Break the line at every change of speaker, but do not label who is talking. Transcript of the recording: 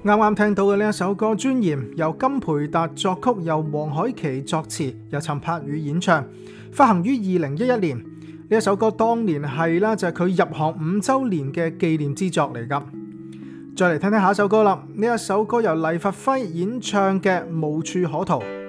啱啱聽到嘅呢一首歌《尊嚴》，由金培達作曲，由黃凱琪作詞，由陳柏宇演唱，發行於2011年。呢一首歌當年係啦，就係佢入行5週年嘅紀念之作嚟㗎。再嚟聽聽下一首歌啦，呢一首歌由黎佛輝演唱嘅《無處可逃》。